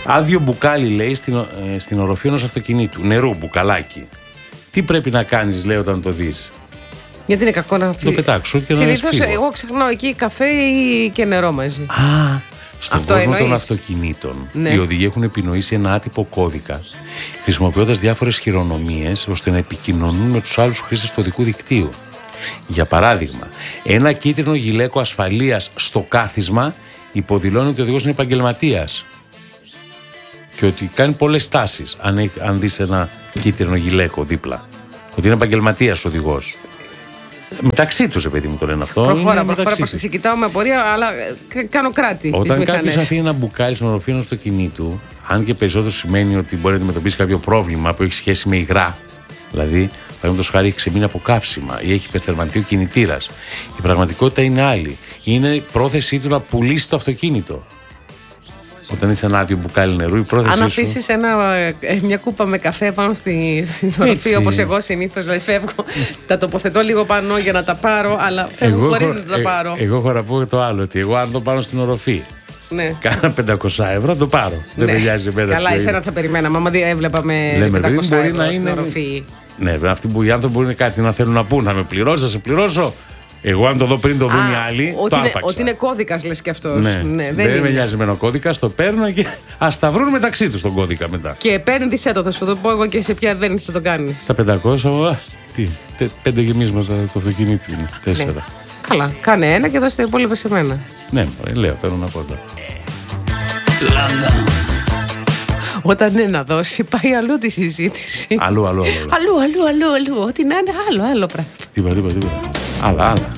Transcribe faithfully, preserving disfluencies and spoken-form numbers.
Άδειο μπουκάλι, λέει, στην, ε, στην οροφή ενός αυτοκινήτου. Νερού, μπουκαλάκι. Τι πρέπει να κάνεις, λέει, όταν το δεις? Γιατί είναι κακό να το πετάξω και να συνήθως εγώ ξεχνάω εκεί καφέ ή και νερό μαζί. Α, στον Αυτό κόσμο εννοείς? των αυτοκινήτων, Ναι. οι οδηγοί έχουν επινοήσει ένα άτυπο κώδικα, χρησιμοποιώντας διάφορες χειρονομίες ώστε να επικοινωνούν με τους άλλους χρήστες του οδικού δικτύου. Για παράδειγμα, ένα κίτρινο γυλαίκο ασφαλείας στο κάθισμα υποδηλώνει ότι ο οδηγός είναι επαγγελματίας και ότι κάνει πολλές στάσεις. Αν, έχει, αν δεις ένα κίτρινο γυλαίκο δίπλα, ότι είναι επαγγελματίας ο οδηγός. Μεταξύ τους, επειδή μου το λένε αυτό. Προχώρα, προχώρα, προς τη κοιτάω με απορία, αλλά κάνω κράτη. Όταν κάποιος αφήνει ένα μπουκάλι στην οροφή ενός αυτοκινήτου, αν και περισσότερο σημαίνει ότι μπορεί να αντιμετωπίσει κάποιο πρόβλημα που έχει σχέση με υγρά, δηλαδή, παραδείγματος χάρη, έχει ξεμείνει από καύσιμα ή έχει υπερθερμανθεί ο κινητήρας, η πραγματικότητα είναι άλλη. Είναι η πρόθεσή του να πουλήσει το αυτοκίνητο. Όταν είσαι ένα άδειο μπουκάλι νερού, η πρόθεσή Αν σου. αφήσεις μια κούπα με καφέ πάνω στη, στην οροφή, όπως εγώ συνήθως, δηλαδή φεύγω, τα τοποθετώ λίγο πάνω για να τα πάρω, αλλά φεύγω χωρίς να τα πάρω. Ε, εγώ έχω να πω το άλλο, ότι εγώ αν το πάρω στην οροφή, ναι, κάνα πεντακόσια ευρώ, το πάρω. Ναι. Δεν με νοιάζει εμένα. Καλά, εσένα θα περιμέναμε. Άμα έβλεπα με πεντακόσια ευρώ στην είναι... οροφή. Ναι, αυτοί που οι άνθρωποι μπορεί κάτι να θέλουν να πούν, να με πληρώσει, να σε πληρώσω. Εγώ, αν το δω πριν το δουν οι άλλοι, ότι το είναι, άπαξα. Ότι είναι κώδικας, λες και αυτός. Ναι. Ναι, δεν δεν με νοιάζει με ο κώδικα, το παίρνω και ας τα βρουν μεταξύ τους τον κώδικα μετά. Και επένδυσέ το, θα σου το πω εγώ και σε ποια επένδυση θα το κάνεις. Τα πεντακόσια, α, τι, τε, πέντε γεμίσματα το αυτοκίνητο είναι. Τέσσερα. Ναι. Καλά, κάνε ένα και δώστε τα υπόλοιπα σε μένα. Ναι, λέω, θέλω να πω τώρα. Όταν είναι να δώσει, πάει αλλού τη συζήτηση. Αλλού, αλλού, αλλού. Αλλού, αλλού, αλλού, αλλού. Ό,τι να είναι, άλλο, άλλο πράγμα. Τίποτα, τίποτα, τίποτα. Άλλα, άλλα.